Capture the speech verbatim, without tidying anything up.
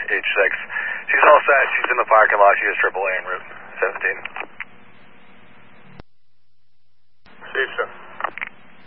H six. She's all set. She's in the parking lot. She is triple A en route seventeen.